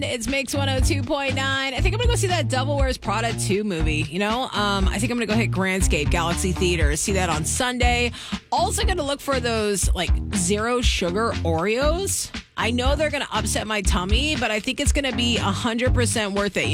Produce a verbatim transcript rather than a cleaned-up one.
It's Mix one oh two point nine. I think I'm going to go see that Devil Wears Prada two movie, you know? Um, I think I'm going to go hit Grandscape, Galaxy Theater, see that on Sunday. Also going to look for those, like, zero sugar Oreos. I know they're going to upset my tummy, but I think it's going to be one hundred percent worth it.